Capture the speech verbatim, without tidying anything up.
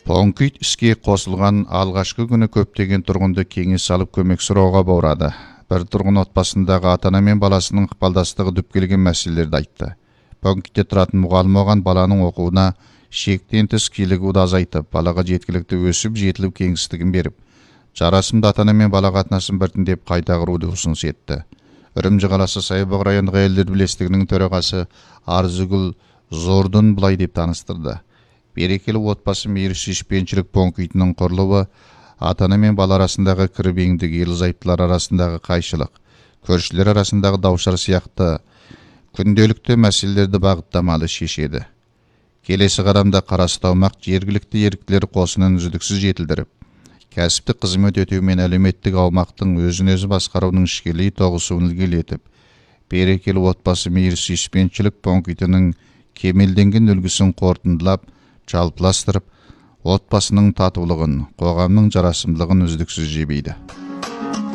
Пункт іске қосылған алғашқы күні көптеген тұрғынды кеңес алып көмек сұрауға баурады. Бір тұрғын отбасындағы ата-ана мен баласының ықпалдастығы дүп келген мәселелерді айтты. Пунктте тұратын мұғалім оған баланың оқуына шектен тыс килігуді азайтып, балаға жеткілікті өсіп, жетіліп кеңістігін беріп, жарасымды ата-ана мен бала қатынасын біртіндеп қайта құруды ұсыныс етті. Үрімжі қаласы Сайбұғы райондық әйелдер бірлестігінің төрағасы Арзыгүл Зордун былай деп таныстырды. Берекелі отбасы мейірсүйіспеншілік пунктінің құрылуы ата-ана мен бала арасындағы кірбеңдік, ерлі-зайыптылар арасындағы қайшылық, көршілер арасындағы даушар сияқты күнделікті мәселелерді бағыттамалы шешеді. Келесі қадамда Қарасты аумақ жергілікті еріктілер қосынын үздіксіз жетілдіріп, кәсіптік қызмет өтеу мен әлеуметтік аумақтың өзін-өзі басқаруының ішкелей тоғысуын ілгерілетіп, берекелі отбасы мейірсүйіспеншілік пунктінің кемелденген үлгісін қорытындылап, жалпыластырып, отбасының татулығын, қоғамның жарасымдылығын үздіксіз жебейді.